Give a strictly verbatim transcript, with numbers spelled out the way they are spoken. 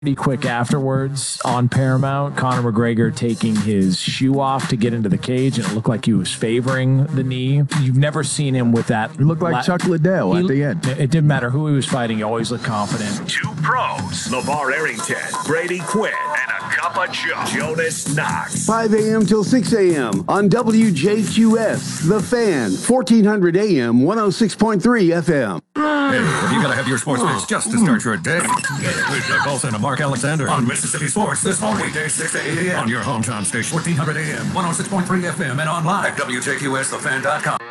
Pretty quick afterwards on Paramount, Conor McGregor taking his shoe off to get into the cage, and it looked like he was favoring the knee. You've never seen him with that. He looked like la- Chuck Liddell he, at the end. It didn't matter who he was fighting. He always looked confident. Two pros, LeVar Arrington, Brady Quinn, and a cup of Joe, Jonas Knox. five a.m. till six a.m. on W J Q S, The Fan, fourteen hundred A M, one oh six point three F M. Hey, if you gotta have your sports fix just to start your day, get it with Doug Olson and Mark Alexander on Mississippi Sports this morning, weekdays six to eight a.m. on your hometown station, fourteen hundred A M, one oh six point three F M, and online at W J Q S the fan dot com.